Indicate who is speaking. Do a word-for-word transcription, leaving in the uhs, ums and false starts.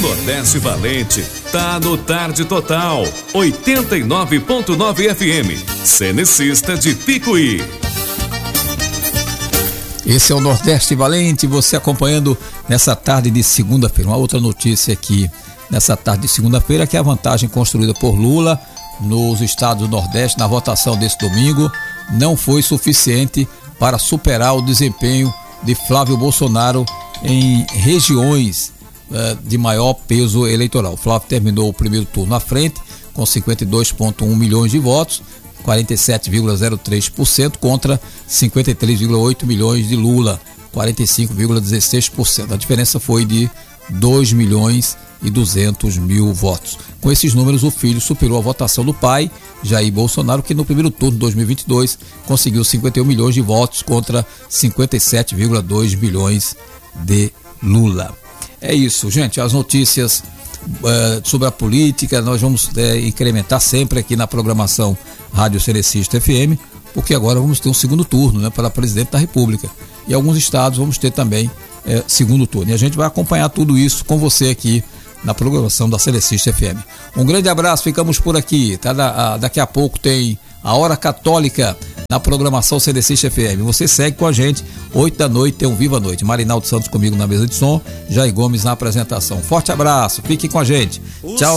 Speaker 1: Nordeste Valente tá no Tarde Total, oitenta e nove ponto nove F M, Cenecista de Picuí.
Speaker 2: Esse é o Nordeste Valente, você acompanhando nessa tarde de segunda-feira. Uma outra notícia aqui nessa tarde de segunda-feira, que é a vantagem construída por Lula nos estados do Nordeste na votação desse domingo não foi suficiente para superar o desempenho de Flávio Bolsonaro em regiões uh, de maior peso eleitoral. O Flávio terminou o primeiro turno à frente com cinquenta e dois vírgula um milhões de votos, quarenta e sete vírgula zero três por cento contra cinquenta e três vírgula oito milhões de Lula, quarenta e cinco vírgula dezesseis por cento. A diferença foi de dois milhões e duzentos mil votos. Com esses números, o filho superou a votação do pai, Jair Bolsonaro, que no primeiro turno de dois mil e vinte e dois conseguiu cinquenta e um milhões de votos contra cinquenta e sete vírgula dois milhões de Lula. É isso, gente. As notícias uh, sobre a política nós vamos uh, incrementar sempre aqui na programação Rádio Cenecista F M, porque agora vamos ter um segundo turno, né, para presidente da República. E alguns estados vamos ter também uh, segundo turno. E a gente vai acompanhar tudo isso com você aqui na programação da Cenecista F M. Um grande abraço, ficamos por aqui, tá? Da, a, daqui a pouco tem a Hora Católica na programação Cenecista F M. Você segue com a gente, oito da noite tem um Viva a Noite. Marinaldo Santos comigo na mesa de som, Jair Gomes na apresentação. Forte abraço, fique com a gente. Tchau.